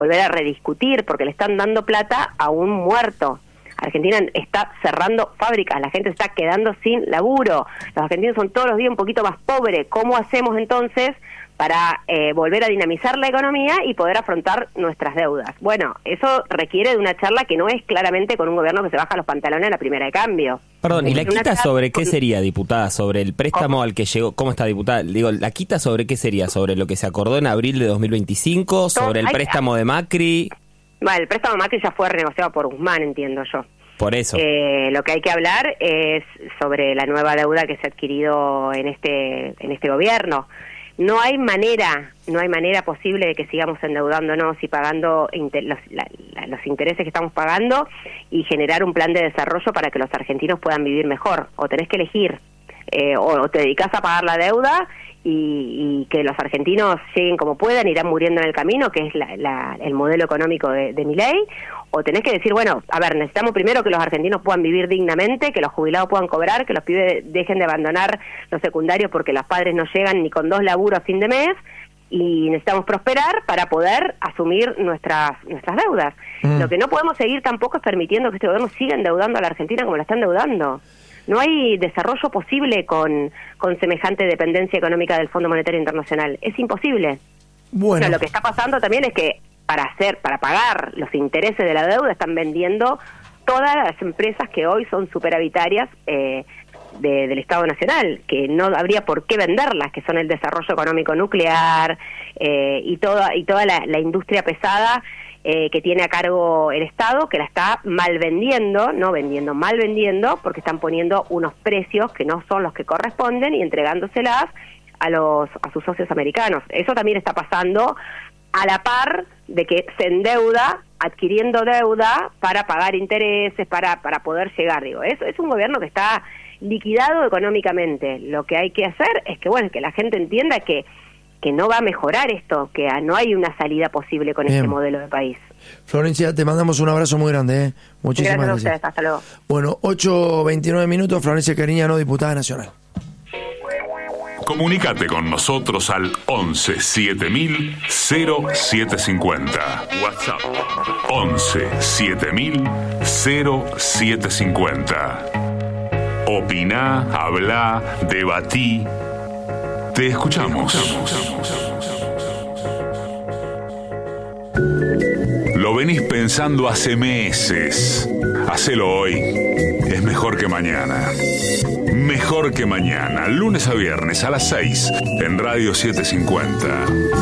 volver a rediscutir, porque le están dando plata a un muerto. Argentina está cerrando fábricas, la gente se está quedando sin laburo, los argentinos son todos los días un poquito más pobres. ¿Cómo hacemos entonces para volver a dinamizar la economía y poder afrontar nuestras deudas? Bueno, eso requiere de una charla que no es claramente con un gobierno que se baja los pantalones a la primera de cambio. Perdón, ¿y la quita sobre qué sería, diputada? ¿Sobre el préstamo al que llegó? ¿Cómo está, diputada? Digo, ¿la quita sobre qué sería? ¿Sobre lo que se acordó en abril de 2025? ¿Sobre el préstamo de Macri? Bueno, el préstamo Macri ya fue renegociado por Guzmán, entiendo yo. Por eso. Lo que hay que hablar es sobre la nueva deuda que se ha adquirido en este gobierno. No hay manera posible de que sigamos endeudándonos y pagando los intereses que estamos pagando y generar un plan de desarrollo para que los argentinos puedan vivir mejor. O tenés que elegir, o te dedicás a pagar la deuda y que los argentinos lleguen como puedan, irán muriendo en el camino, que es el modelo económico de Milei, o tenés que decir, bueno, a ver, necesitamos primero que los argentinos puedan vivir dignamente, que los jubilados puedan cobrar, que los pibes dejen de abandonar los secundarios porque los padres no llegan ni con 2 laburos a fin de mes, y necesitamos prosperar para poder asumir nuestras deudas. Lo que no podemos seguir tampoco es permitiendo que este gobierno siga endeudando a la Argentina como la está endeudando. No hay desarrollo posible con semejante dependencia económica del Fondo Monetario Internacional. Es imposible. Bueno. Pero lo que está pasando también es que para pagar los intereses de la deuda están vendiendo todas las empresas que hoy son superavitarias del Estado Nacional, que no habría por qué venderlas, que son el desarrollo económico nuclear y toda la industria pesada que tiene a cargo el Estado, que la está mal vendiendo, porque están poniendo unos precios que no son los que corresponden y entregándoselas a sus socios americanos. Eso también está pasando a la par de que se endeuda, adquiriendo deuda para pagar intereses, para poder llegar. Digo, eso es un gobierno que está liquidado económicamente. Lo que hay que hacer es que la gente entienda que no va a mejorar esto, que no hay una salida posible con este modelo de país. Florencia, te mandamos un abrazo muy grande, ¿eh? Muchísimas gracias. Gracias a ustedes, hasta luego. Bueno, 8:29 minutos, Florencia Cariñano, diputada nacional. Comunicate con nosotros al 11 7000 0750. WhatsApp 11 7000 0750. Opina, habla, debatí. Te escuchamos. Lo venís pensando hace meses. Hacelo hoy. Es mejor que mañana. Mejor que mañana. Lunes a viernes a las 6 en Radio 750.